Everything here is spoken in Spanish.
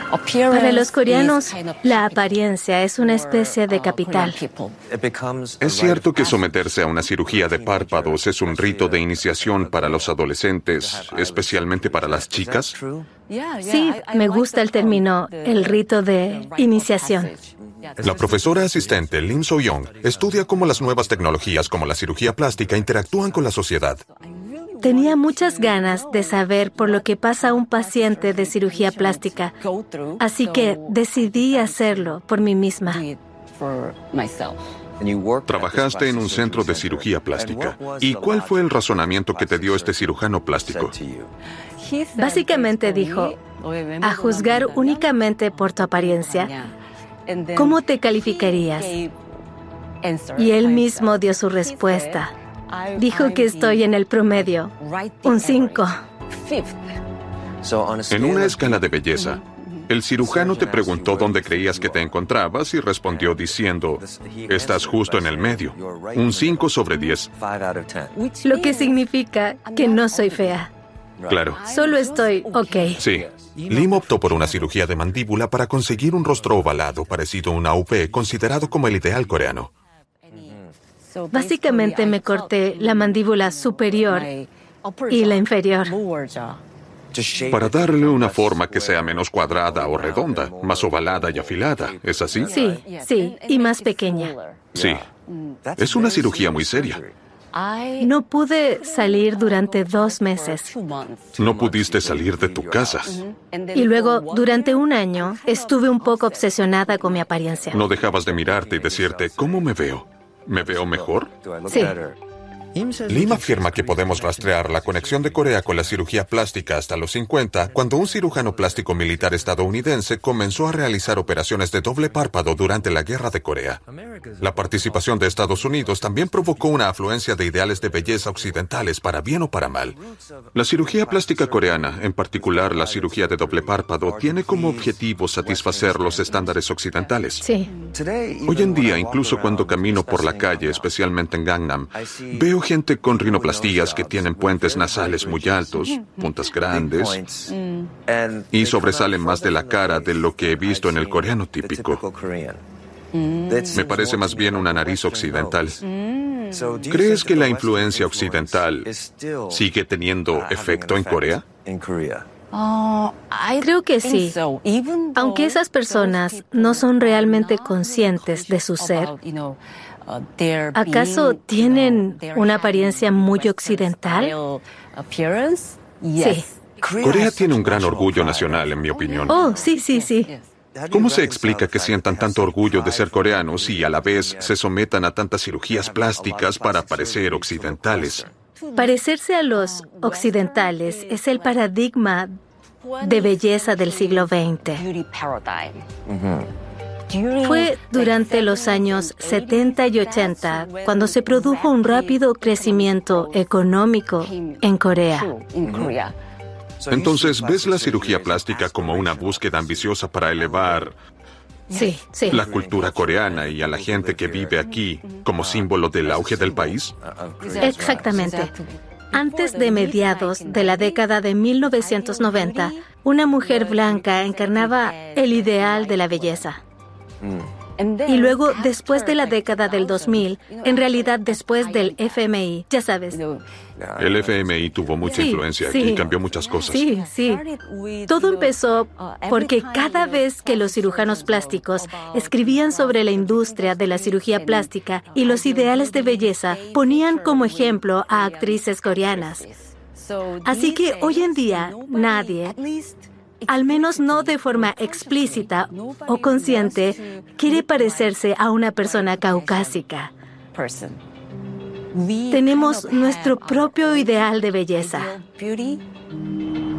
Para los coreanos, la apariencia es una especie de capital. ¿Es cierto que someterse a una cirugía de párpados es un rito de iniciación para los adolescentes, especialmente para las chicas? Sí, me gusta el término, el rito de iniciación. La profesora asistente Lim So-young estudia cómo las nuevas tecnologías como la cirugía plástica interactúan con la sociedad. Tenía muchas ganas de saber por lo que pasa un paciente de cirugía plástica, así que decidí hacerlo por mí misma. Trabajaste en un centro de cirugía plástica. ¿Y cuál fue el razonamiento que te dio este cirujano plástico? Básicamente dijo, a juzgar únicamente por tu apariencia, ¿cómo te calificarías? Y él mismo dio su respuesta. Dijo que estoy en el promedio, un 5. En una escala de belleza, el cirujano te preguntó dónde creías que te encontrabas y respondió diciendo, estás justo en el medio, un 5 sobre 10. Lo que significa que no soy fea. Claro. Solo estoy ok. Sí. Lim optó por una cirugía de mandíbula para conseguir un rostro ovalado parecido a una V, considerado como el ideal coreano. Básicamente me corté la mandíbula superior y la inferior. Para darle una forma que sea menos cuadrada o redonda, más ovalada y afilada, ¿es así? Sí, y más pequeña. Sí. Es una cirugía muy seria. No pude salir durante 2 meses. No pudiste salir de tu casa. Y luego, durante 1 año, estuve un poco obsesionada con mi apariencia. No dejabas de mirarte y decirte, ¿cómo me veo? ¿Me veo mejor? Sí. Lim afirma que podemos rastrear la conexión de Corea con la cirugía plástica hasta los 50, cuando un cirujano plástico militar estadounidense comenzó a realizar operaciones de doble párpado durante la Guerra de Corea. La participación de Estados Unidos también provocó una afluencia de ideales de belleza occidentales, para bien o para mal. La cirugía plástica coreana, en particular la cirugía de doble párpado, tiene como objetivo satisfacer los estándares occidentales. Sí. Hoy en día, incluso cuando camino por la calle, especialmente en Gangnam, veo gente con rinoplastías que tienen puentes nasales muy altos, puntas grandes, y sobresalen más de la cara de lo que he visto en el coreano típico. Me parece más bien una nariz occidental. ¿Crees que la influencia occidental sigue teniendo efecto en Corea? Creo que sí. Aunque esas personas no son realmente conscientes de su ser, ¿acaso tienen una apariencia muy occidental? Sí. Corea tiene un gran orgullo nacional, en mi opinión. Oh, sí. ¿Cómo se explica que sientan tanto orgullo de ser coreanos y a la vez se sometan a tantas cirugías plásticas para parecer occidentales? Parecerse a los occidentales es el paradigma de belleza del siglo XX. Fue durante los años 70 y 80 cuando se produjo un rápido crecimiento económico en Corea. Entonces, ¿ves la cirugía plástica como una búsqueda ambiciosa para elevar Sí. la cultura coreana y a la gente que vive aquí como símbolo del auge del país? Exactamente. Antes de mediados de la década de 1990, una mujer blanca encarnaba el ideal de la belleza. Y luego, después de la década del 2000, en realidad después del FMI, ya sabes. El FMI tuvo mucha influencia aquí y cambió muchas cosas. Sí. Todo empezó porque cada vez que los cirujanos plásticos escribían sobre la industria de la cirugía plástica y los ideales de belleza, ponían como ejemplo a actrices coreanas. Así que hoy en día nadie, al menos no de forma explícita o consciente, quiere parecerse a una persona caucásica. Tenemos nuestro propio ideal de belleza.